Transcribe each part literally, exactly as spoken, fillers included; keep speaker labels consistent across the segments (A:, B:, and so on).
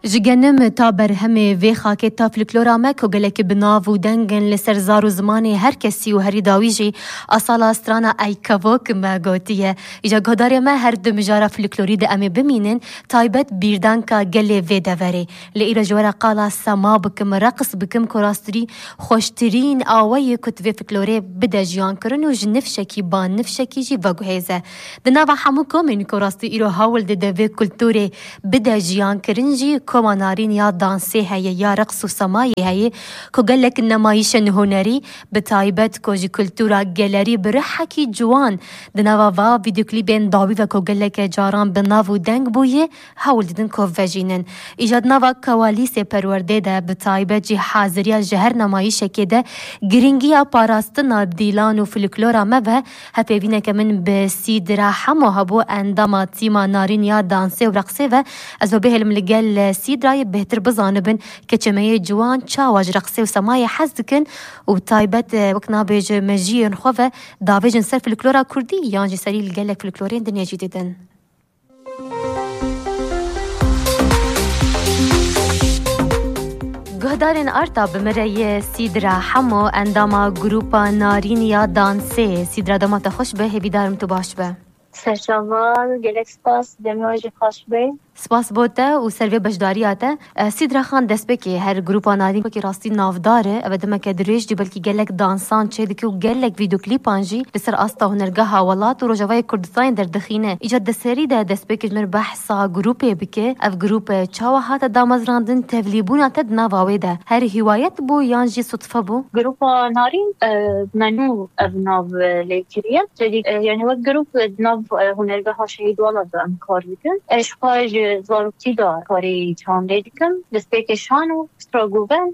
A: جگنم تا برهمه وی خاکه تا فلکلورا مکو گلک بناو و دنگن لسر زار و زمانی هر کسی و هری داویجی اصالا استرانا ای کوک ما گوتیه ایجا گهداری ما هر دو مجارا فلکلوری ده امی بمینن تایبت بیردانکا گلی وی دوره لئیرا جورا قالا سما بکم رقص بکم کراستری خوشترین آوی کتوی فلکلوری بده جیان کرن و جنفشکی بان نفشکی جی وگوهیزه دناوا حمو کومین کراستی ایرو هاول ده دوی کلتوری بده جیان کرن جی كما نارين يا دانسي هي يا رقص وسماي هي كو قال لك النمايش هنري بتايبت كوجي كولتورا جاليري برحكي جوان دنافا فيديو كليبين داوي كو قال لك جاران بنافو دنگ بويه هاول ددن كو فاجينن ايجاد نافا كواليس پرورده ده بتايبت جي حاضريا جهر نمايش كده گرينگيا باراستنا ديلان وفلكلورا مبه هپيوينه كمن بسيدرا حمو هبو انداما تيما نارين يا دانسي ورقصي و ازو به الملقال سيدراي بهتر بزانبن كچميه جوان چاواج رقصي وسمايه حزكن وتايبت وقنا بيج مجيين خوفه دافيجن سر فلكلورا كردي يانجي سري القلك فلكلورين دنيا جديدن گهدارن آرتا بمرای سیدرا حمو انداما گروپا نارین یا دانسه سیدرا دمات خوش به هبی دارم تو باش به
B: سرچاوال گلک سپاس دمیاج خوش به
A: سپاس بوده و سروی بجداریاته سیدرا خان دست بکی هر گروپا نارین که راستی نافداره او دمه که دریج دی بلکی گلک دانسان چه دکی و گلک ویدیو کلیپانجی لسر آستا هنرگاه حوالات و رجوای کردستان در دخینه ایجاد دسری ده دست بکی جمر بحثا گروپی بکی او گروپ چاوا هات دامزراندن تفلیبونا تد نواوی ده هر هوايت بو یانجی صدفه بو
B: گروپا نارین منو ناو لیکریه یعنی وقت گروپ ناو هنرگاه شهید والا دارم کار بکن اشخاص زاروتی دا کاری چانده دیکم دست بکشانو استراگوون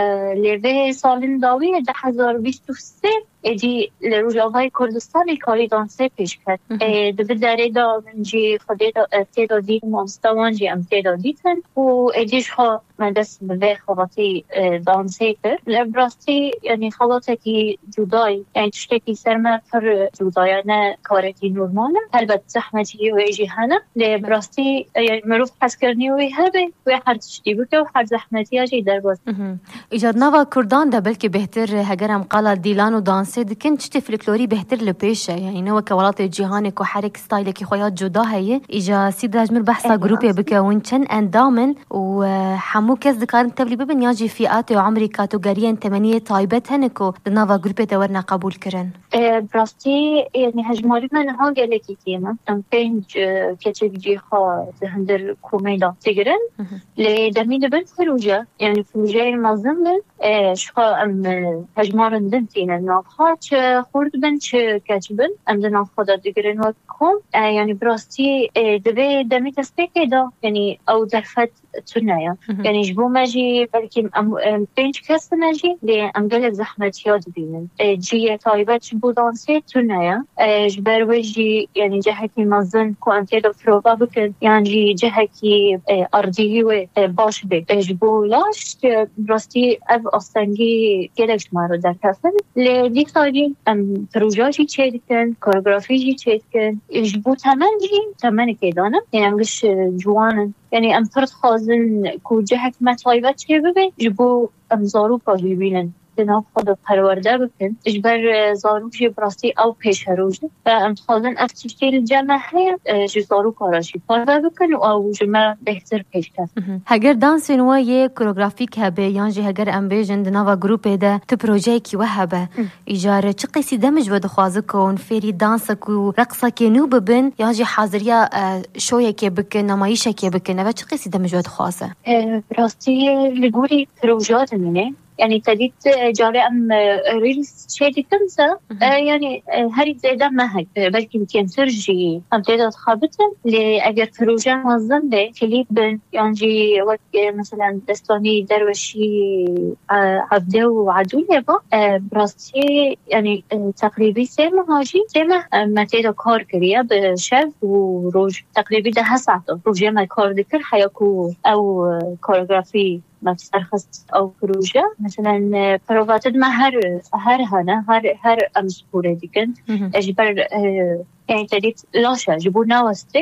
B: لیوه سالین داوی ده هزار بیست و سه ایدی لروجاوهای کردستان کاری دانسه پیش کرد دو داره دا منجی خودی دا تیدا دید مانستوان جی ام تیدا دیدن و ایدیش ها من دست به خواهاتی دانسه کرد لبراستی یعنی خواهاتی که جدای یعنی تشتکی سرمه پر جدایانه کارتی نورمانه البته زحمتی و ایجی هنه لبراستی یعنی مروف حس کرنی وی هبه و هر تشتی بکه و هر زحمتی اجی در باز
A: ایجاد نوا کردان ده بلکه بهتر هگرم قالا دیلان و دانسه دكن تشتي فلكلوري بهتر لبيشة يعني نوا كولات الجهاني كو حرك ستايلك خويات جدا هي إجا سيد راجمر بحثا جروبي بكا وينشن اندامن وحمو كز ذكارن تبلي ببن ياجي فئات وعمري كاتوغاريان ثمانية طايبت هنكو دنافا جروبي تورنا قبول كرن
B: براستي يعني هجماري من ها قالكي كيما ام بينج كتب جيخا تهندر كوميدا تجرن لدمين بن فروجة يعني فروجة المنظم شخا ام هجمارن دنتين النافخات خورد بن چه کچبن ام دنا خدا دیگرن و کم یعنی براستی دبی دمی تسبیک دا یعنی او درفت تنایا یعنی جبو ماجی بلکه ام پنج کس نجی لی ام گل زحمت یاد بینن جی طایبت جبو دانسی تنایا جبر وجی یعنی جهتی مزن کو انتی دو فروبا بکن یعنی جهتی ارضی و باش به جبو لاش براستی او آستانگی گلش مارو در کفن لی دیکتاری ام پروژه‌ای چه دیدن کوریوگرافی چه دیدن جبو تمن جی تمن که دانم یعنی امش جوانن يعني ام فرد خازن كو جهك ما طايبات شي ببين جبو ام زاروكا ببينن دنا خود پرورده بکن اجبر زاروک جی براستی او پیش هروجه و ام خازن افتشتی الجامعه هی جی زاروک آراشی پرورده بکن و او جمعه بهتر پیش کرد
A: هگر دانس نوا یه کوریوگرافیک هبه یانجی هگر ام بیجن دناوا گروپ ده تو پروژه کی وهبه ایجار چه قیسی دمج و دخوازه کن فری دانسک و رقصک نو ببن یانجی حاضریا شویه که بکن نمایشه که بکن و چه قیسی دمج و دخوازه
B: براستی لگوری پروژات منه يعني تديت جاري أم ريلز شيء كنسا يعني هري زيادة ما هك بلكي يمكن ترجي أم تقدر تخابطن لأجر بروجة منظم به كليب يعني وقت مثلا دستاني دروشي عبده وعدولة با براستي يعني تقريبي سيما هاجي سيما ما تقدر كار كريا بشف وروج تقريبي ده هساعته روجة ما كار ذكر حياكو أو كوريوغرافي ما بترخص أو بروجة مثلا بروفاتد ما هر هر هنا هر هر أمسبورة ديكن أجبر يعني تريد لاشة جبوا ناوستي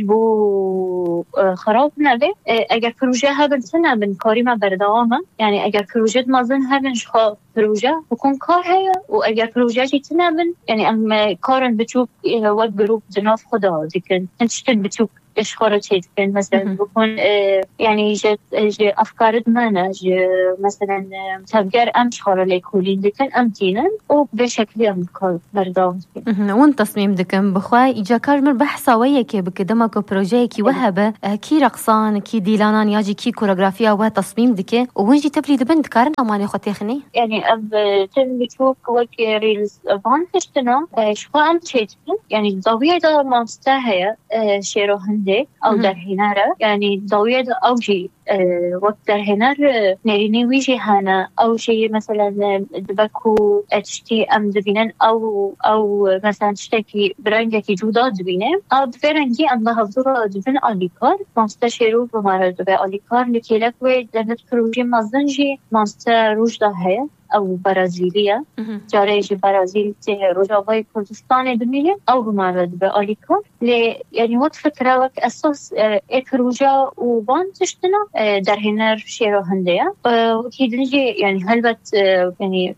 B: جبوا خراب نبي اگر پروژه هبن سنه بن کاری ما بردوامه يعني اگر پروژه مازن هبن شخا پروژه بكون كار هيا واگر پروژه جي تنبن يعني ام كارن بتشوف وات جروب جناف خدا ذيكن انت بتشوف ايش خرجت كان مثلا بكون يعني جت افكار دمانه مثلا تفكر امش خرا ليكولين دكن امتينا وبشكل امكار بردام
A: وين تصميم دكن بخوا اجا كارمر بحثا وياكي بكدمك بروجي كي وهبه كي رقصان كي ديلانان ياجي كي كوريغرافيا وتصميم دكي وين جي تبلي دبن كارن اماني خطيخني
B: يعني اب تم بتشوف وك ريلز فانتشتنا شو ام تشيت يعني الضويه ده ما مستاهيه شيرو هندي او در هناره يعني ضويه اوجي أه وقت در هنار نريني ويجي هانا او شيء مثلا دبكو تشتي ام دبينن او او مثلا تشتكي برنجكي جودا دبينه او برنجي ام بهضره دبن اليكار مستشيرو بمارد به اليكار لكيلك و دنت بروجي مازنجي ماستر روج ده هي او برازيليه جاريجي برازيل تي روجاوي كردستان دميه او بمارد به اليكار يعني وقت فكره وك اساس اي بروجا وبان تشتنا در هنر شيرو هندية وكي دنجي يعني هلبت يعني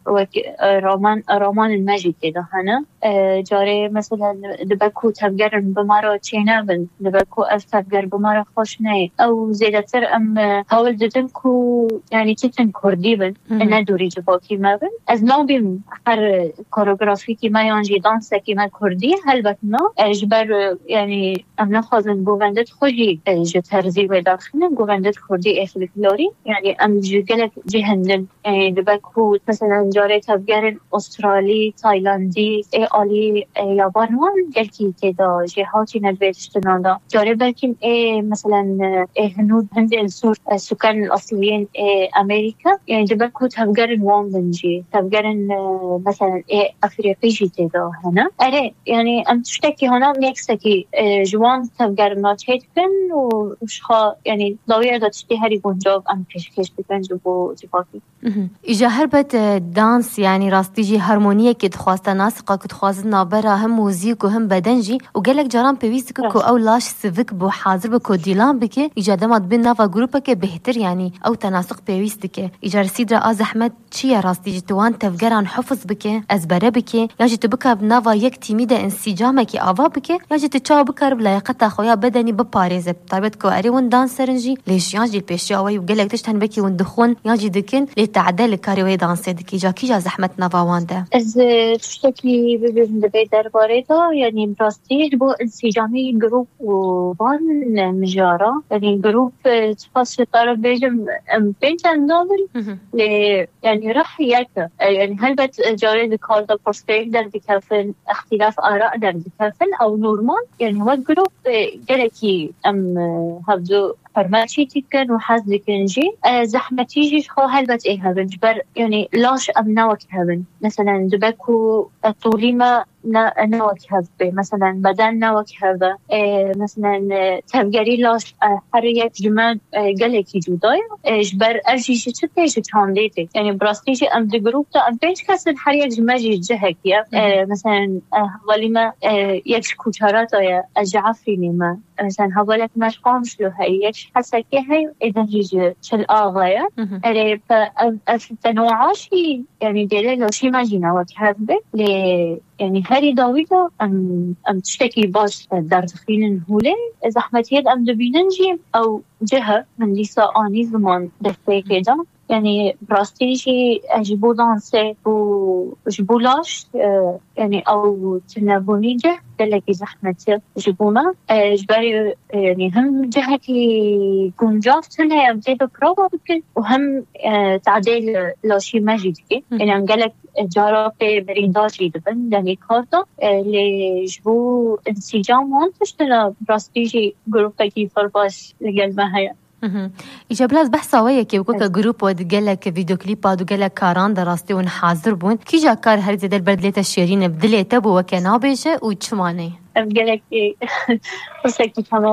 B: رومان رومان المجد كده هنا جاري مثلا دبكو تفجر بمارا تشينا بن دبكو اف تفجر بمارا خوشناي او زيادتر ام هاول ددنكو يعني تتن كردي بن انا دوري جباكي ما بن از نو بيم هر كوريغرافي كي ما يانجي دانسا كي ما كردي هلبت ما اجبر يعني ام نخوزن بوغندت خوشي جترزي وداخلنا بوغندت كردي اخلك لوري يعني ام جلك جهنم يعني دبكو مثلا جاري تفجر استرالي تايلاندي اي آلی یابانوان گلکی كده جهاتي نبيتشتنادا جاري بلكن اي مثلا اي هنود هند السور السكان الاصليين اي امريكا يعني دبكو تفجرن وان بنجي تفجرن مثلا اي افريقي جي كده هنا اري يعني ام تشتكي هنا ميكسكي جوان تفجرن ما تشيتكن وشخا يعني ضوير دا تشتي هري بونجوب ام كش كش بكن جبو جباكي
A: اجا هربت دانس يعني راستيجي هارمونيه كي تخواستا ناسقه كي تخوازنا برا هم موزيك وهم بدنجي وقالك جرام بيويسك كو او لاش سيفك بو حاضر بكو ديلان بك اجا دمت بين نافا جروبك بهتر يعني او تناسق بيويستك اجا رسيدرا از احمد تشيا راستيجي توان تفجران حفظ بك ازبره بك ياجي تبكى بنافا يك تيميده انسجامك افا بك ياجي تشاو بكر بلايقه خويا بدني بباريز طيبتكو اري وان دانسرنجي ليش ياجي البيشاوي وقالك تشتن بكي وندخون ياجي دكن لتعدل كاريوي دانسيدك اجا كي جا زحمه نافا وانده
B: از تشتكي ببين درباره دا يعني براستيج بو انسجامي جروب وبان مجارة يعني جروب تفاص في طرف بيجم بينتن نوبل يعني راح ياك يعني هلبت جاري دكال دا بروستيج در دكافن اختلاف آراء در دكافن او نورمال يعني هو الجروب جلكي ام هبدو فرماشي تكن وحاز دكنجي زحمتي جيش خو هلبت ايه هبن جبر يعني لاش ام ناوك هبن مثلا دبكو طوليما ناوك هبه مثلا بدن ناوك هبه مثلا تفجري لاش حرية جمال قلقي جودايا جبر ارجيشي تتيجي تانديتي يعني براستيجي ام دي جروب تا ام بيش كاسن حرية جماجي جهكيا مثلا هواليما يكش كوشارات يا اجعفري نيما مثلا هوالك ماش قامش له هاي يكش حسكي هاي اذا جيجي شل اغايا اري فالتنوعاشي يعني ديلي لو شي ماجينا وك هبه يعني هاري داويدا ام ام تشتكي باش در دخيلن هولي زحمتيد ام دبيننجي او جهة من ليسا اني زمان دفته كده يعني براستيجي اجيبو دانسي وجبولاش يعني او تنابونيجه دلكي زحمتي جبوما جباري يعني هم جهتي كونجافتنا يا مزيد بروبا بكل وهم تعديل لاشي ماجيدكي يعني انقلك جارة في برينداجي دبن داني كارتا اللي جبو انسجام وانتشتنا براستيجي جروبا كي فرباش لقلبها هيا
A: إجابلات بحثا وياكي وكوكا جروب ودقالك فيديو كليبات وقالك كاران دراستي ونحاضر بون كي جا كار هرزي دل بردليتا الشيرين بدليتا بو وكنابيجة وچماني
B: قالك قصتي تماما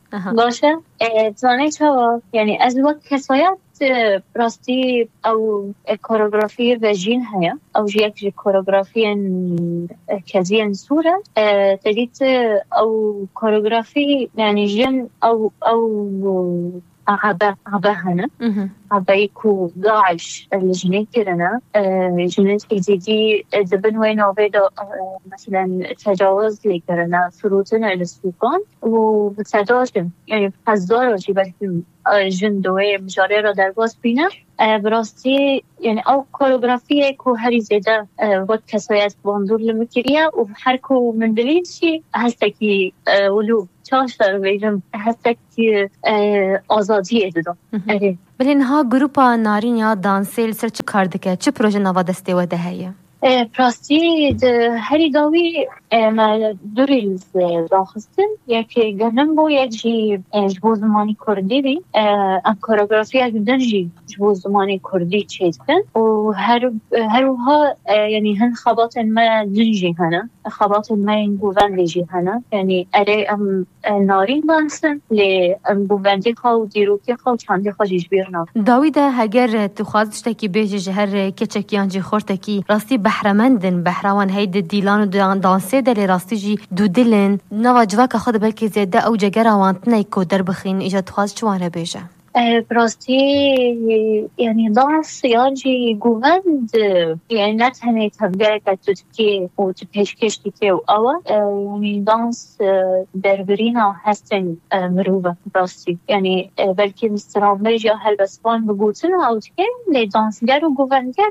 B: باشه زانه چوا یعنی از وقت کسایت راستی او کوریوگرافی و جین هیا او یک کوریوگرافی کزین صورت تدیت او کوریوگرافی یعنی جن او او عبا عبا هنا عبا يكو داعش الجنين كرنا جنين جديدي دبن وين عبيدا مثلا تجاوز لي كرنا فروتنا للسوقان وبتداشم يعني حزدار وشي بلكم جن دوي مجاري را در باز بينا براستی یعنی او کوریوگرافی کو هری زیده وقت کسایت باندور لمکریه و هر کو من دلیدشی هستکی ولو چاشتر بیرم هستکی آزادی دادم.
A: بله اینها گروپا نارین یا دانسیل سر چه کار دکه چه پروژه نوا دسته و دهیه؟
B: براستی هری داوی ما دوریل داخستن یکی گرنم بو یک جی جبو زمانی کردی بی ام کوریوگرافی اگه درجی جبو زمانی کردی چیز کن و هر هروها یعنی هن خبات ما دنجی هنه خبات ما این بووندی جی هنه یعنی اره ام نارین بانسن لی ام بووندی خواو دیروکی خواو چندی خواو جیجبیر ناف
A: داوی ده هگر تو خوازشتکی بیجی جهر کچکیان جی خورتکی راستی بحرمندن بحروان هید دیلان و دانسه دلی راستی جی دو دلن نوا جواک خود بلکه زیده او جگر آوانتنه کو در بخین ایجاد خواز چوانه بیجه
B: براستی یعنی دانس یانجی گووند یعنی نه تنه تبگره که تو تکی و تو پیشکش تکی و آوا یعنی دانس دربرینا هستن مروبه براستی یعنی بلکه مسترام بیجا هل بسفان بگوتن او تکی لی دانسگر و گووندگر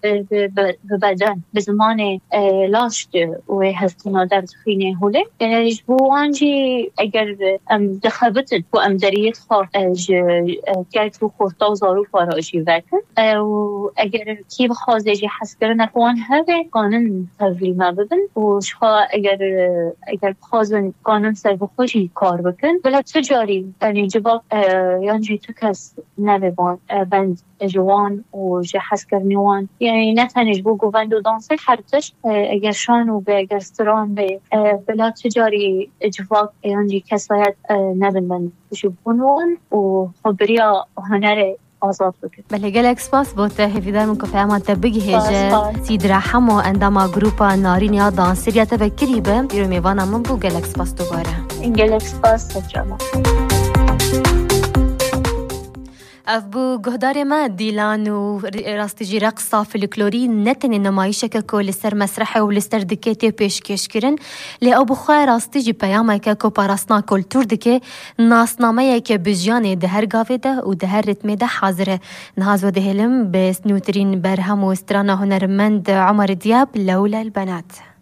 B: ببدن بزمان لاشت و هستنا در تخینه هوله یعنی جبو آنجی اگر دخبتت و امدریت خواه کرد رو خورتا و زارو فاراشی وکن و اگر کی بخوازه جی حس کرن اخوان هبه قانون تفریل ما ببن و شخوا اگر اگر بخوازن قانون سر بخوشی کار بکن بلا تجاری یعنی جبا یعنی تو کس نبیبان بند جوان و جی حس کرنیوان یعنی نتنج بو گووند و دانسه هرتش اگر شان و به اگر ستران به بلا تجاری جواق یعنی کسایت نبندن بشو بونوان و خبریا هنر آزاد بکن.
A: بله گلک سپاس بوده هفیدار من کفه امان تبگی هجه سید رحم و انداما گروپا نارین یا دانسیریا تبکری به بیرو میوانا من بو گلک سپاس دوباره.
B: این گلک سپاس سجاما.
A: اف بو گهدار ما دیلان و راستجی رقصا فلکلوری نتنی نمایشه که که لسر مسرح و لسر دکیتی پیش کش کرن لی او بخواه راستجی پیامه که که پاراسنا کلتور دکه ناسنامه که بجیانه ده هر گاوه ده و ده هر رتمه ده حاضره نهاز و دهلم بس نوترین برهم و استرانا هنرمند عمر دیاب لولا البنات.